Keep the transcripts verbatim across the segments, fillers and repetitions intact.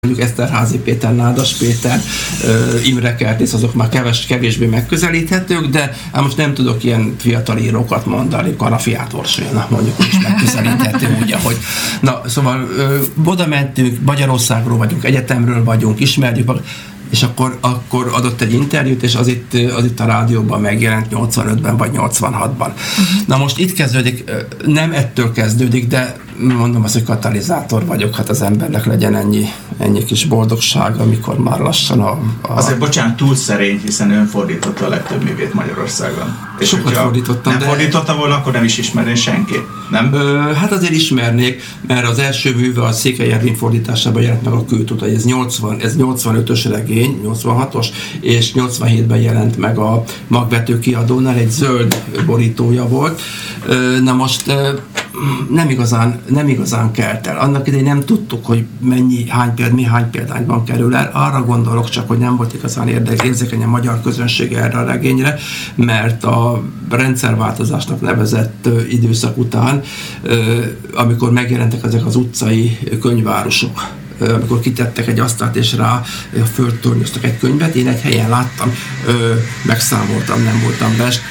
mondjuk Eszterházy Péter, Nádas Péter, Imre Kertész, azok már keves, kevésbé megközelíthetők, de hát most nem tudok ilyen fiatal írókat mondani, Karafiát Orsolyanak mondjuk is megközelíthető, ugye, hogy na, szóval oda mentünk, Magyarországról vagyunk, egyetemről vagyunk, ismerjük, és akkor, akkor adott egy interjút, és az itt, az itt a rádióban megjelent nyolcvanötben vagy nyolcvanhatban. Uh-huh. Na most itt kezdődik, nem ettől kezdődik, de mondom azt, hogy katalizátor vagyok, hát az embernek legyen ennyi, ennyi kis boldogság, amikor már lassan a... a... Azért bocsánat, túl szerény, hiszen ön fordította a legtöbb művét Magyarországon. És sokat fordítottam, nem de... fordította volna, akkor nem is ismerné senki, nem? Ö, hát azért ismernék, mert az első műve a Székely Ervin fordításában jelent meg a Kőtut, ez, nyolcvan, ez nyolcvanötös regény, nyolcvanhatos, és nyolcvanhétben jelent meg a Magvető kiadónál, egy zöld borítója volt. Ö, na most ö, nem igazán, nem igazán kelt el. Annak idején nem tudtuk, hogy mennyi, hány péld, mi hány példányban kerül el. Arra gondolok csak, hogy nem volt igazán érdekes, érzékeny a magyar közönség erre a regényre, mert a rendszerváltozásnak nevezett időszak után, amikor megjelentek ezek az utcai könyvvárosok, amikor kitettek egy asztalt és rá föltornyoztak egy könyvet, én egy helyen láttam, megszámoltam, nem voltam best,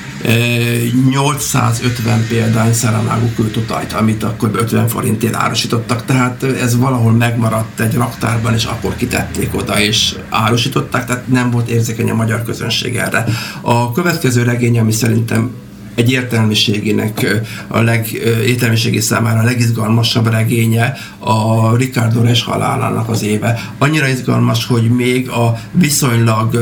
nyolcszázötven példány Saramago Kőtutajt, amit akkor ötven forintért árusítottak, tehát ez valahol megmaradt egy raktárban, és akkor kitették oda, és árusították, tehát nem volt érzékeny a magyar közönség erre. A következő regény, ami szerintem egy értelmiségének, a leg, értelmiségi számára a legizgalmasabb regénye, a Ricardo Reis halálának az éve. Annyira izgalmas, hogy még a viszonylag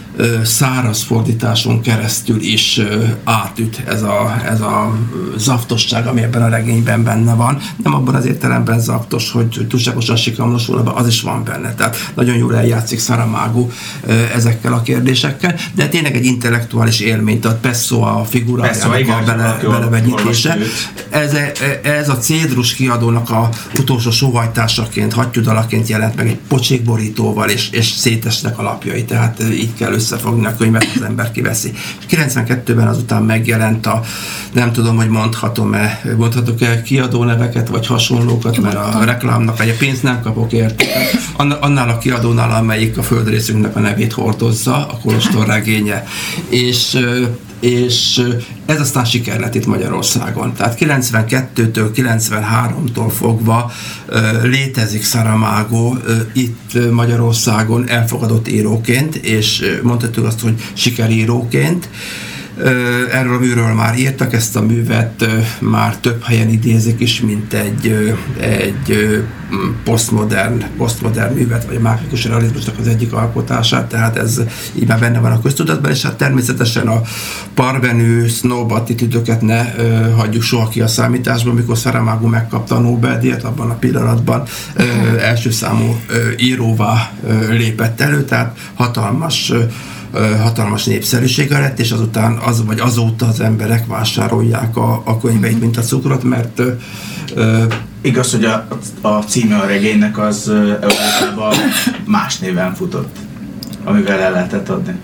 száraz fordításon keresztül is átüt ez a, ez a zaftosság, ami ebben a regényben benne van. Nem abban az értelemben zaktos, hogy túlságosan sikamlós volna, az is van benne. Tehát nagyon jól eljátszik Saramago ezekkel a kérdésekkel, de tényleg egy intellektuális élményt, tehát Pessoa a figurájának a bele, belevegyítése. Ez, ez a Cédrus kiadónak a utolsó sóhajtásaként, hattyúdalaként jelent meg egy pocsékborítóval, és, és szétesnek a lapjai, tehát így kell összefogni a könyvet, az ember kiveszi. kettőben azután megjelent a, nem tudom, hogy mondhatom-e, mondhatok-e kiadó neveket, vagy hasonlókat, mert a reklámnak, vagy a pénzt nem kapok érte. Annál a kiadónál, amelyik a földrészünknek a nevét hordozza, a Kolostor regénye. És és ez aztán siker lett itt Magyarországon. Tehát kilencvenkettőtől kilencvenháromtól fogva uh, létezik Saramago uh, itt Magyarországon elfogadott íróként, és uh, mondhatjuk azt, hogy sikeríróként. Uh, erről a műről már írtak, ezt a művet uh, már több helyen idézik is, mint egy, uh, egy uh, posztmodern, posztmodern művet, vagy a mágikus realizmusnak az egyik alkotását, tehát ez így már benne van a köztudatban, és hát természetesen a parvenű snob attitűdöket ne uh, hagyjuk soha ki a számításba, amikor Saramago megkapta a Nobel-díjat, abban a pillanatban uh, első számú uh, íróvá uh, lépett elő, tehát hatalmas uh, hatalmas népszerűsége lett, és azután az, vagy azóta az emberek vásárolják a, a könyveit, mint a cukrot, mert ö, igaz, hogy a, a címe a regénynek az Európában más néven futott, amivel el lehetett adni.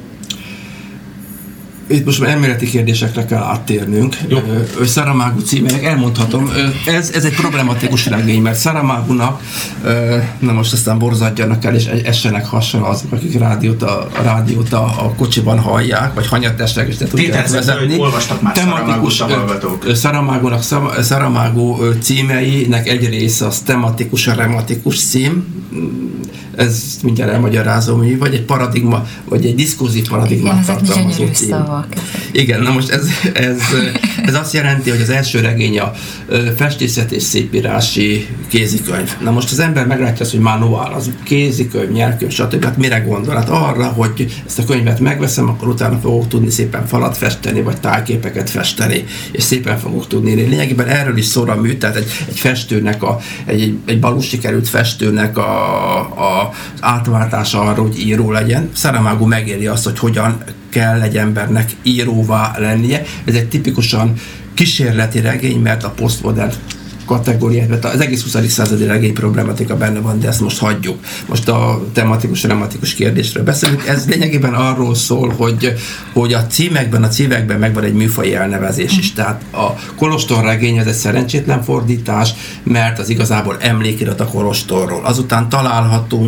Itt most már elméleti kérdésekre kell áttérnünk. Ö, Saramago címének elmondhatom, ö, ez, ez egy problematikus regény, mert Saramagónak, ö, na most aztán borzadjanak el, és essenek hasonló azok, akik rádiót a, a rádiót a, a kocsiban hallják, vagy hanyattestek, és te tudják vezetni. Olvastak már tematikus a hallgatók. Saramagónak, Saramago címeinek egy része az tematikus, a rematikus cím, ez mindjárt elmagyarázom, hogy vagy egy paradigma, vagy egy diszkurzív paradigmát tartalmazó cím. Igen, na most ez, ez, ez azt jelenti, hogy az első regény a festészet és szépírási kézikönyv. Na most az ember meglátja azt, hogy manuál, az kézikönyv, nyelvkönyv, stb. Hát mire gondol? Hát arra, hogy ezt a könyvet megveszem, akkor utána fogok tudni szépen falat festeni, vagy tájképeket festeni, és szépen fogok tudni írni. Lényegében erről is szól a mű, tehát egy, egy festőnek, a, egy, egy balul sikerült festőnek a, a átváltása arra, hogy író legyen. Saramago megéri azt, hogy hogyan kell egy embernek íróvá lennie. Ez egy tipikusan kísérleti regény, mert a posztmodern kategóriát, mert az egész huszadik századi regény problematika benne van, de ezt most hagyjuk. Most a tematikus, tematikus kérdésről beszélünk. Ez lényegében arról szól, hogy, hogy a címekben, a címekben megvan egy műfaji elnevezés is. Tehát a kolostor regény ez egy szerencsétlen fordítás, mert az igazából emlékirat a kolostorról. Azután találhatunk